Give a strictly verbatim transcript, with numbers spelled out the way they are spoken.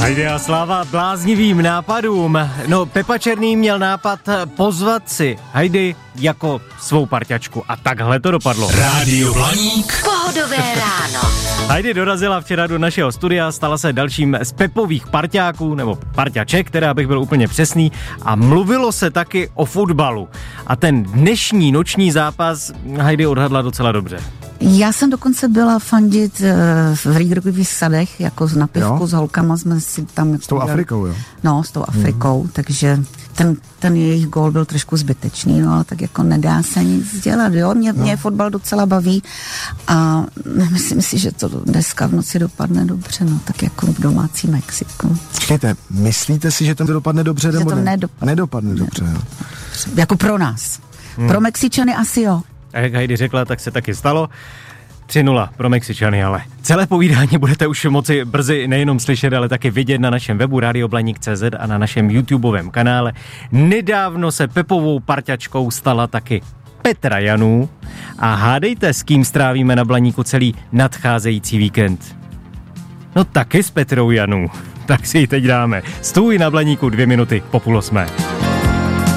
Hajde a sláva bláznivým nápadům. No, Pepa Černý měl nápad pozvat si Hajdy jako svou parťačku a takhle to dopadlo. Rádio Blaník. Pohodové ráno. Hajdy dorazila včera do našeho studia, stala se dalším z Pepových parťáků, nebo parťaček, která abych byl úplně přesný, a mluvilo se taky o fotbalu. A ten dnešní noční zápas Hajdy odhadla docela dobře. Já jsem dokonce byla fandit v Rýgrgových sadech, jako na pivku jo? S holkama jsme si tam... S tou Afrikou, jo? No, s tou Afrikou, hmm. takže ten, ten jejich gól byl trošku zbytečný, no, ale tak jako nedá se nic dělat, jo? Mě, no. mě fotbal docela baví a myslím si, že to dneska v noci dopadne dobře, no, tak jako v domácí Mexiku. Počkejte, myslíte si, že to dopadne dobře, že nebo to ne? nedopadne. Nedopadne dobře, jo? Jako pro nás. Hmm. Pro Mexičany asi jo. A jak Hajdy řekla, tak se taky stalo. tři nula pro Mexičany, ale celé povídání budete už moci brzy nejenom slyšet, ale taky vidět na našem webu radio blaník tečka cé zet a na našem YouTubeovém kanále. Nedávno se Pepovou parťačkou stala taky Petra Janů a hádejte, s kým strávíme na Blaníku celý nadcházející víkend. No taky s Petrou Janů. Tak si ji teď dáme. Stůj na Blaníku dvě minuty po půl osmé.